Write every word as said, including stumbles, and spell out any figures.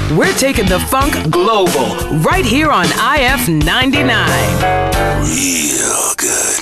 We're taking the funk global right here on I F ninety-nine. Real good.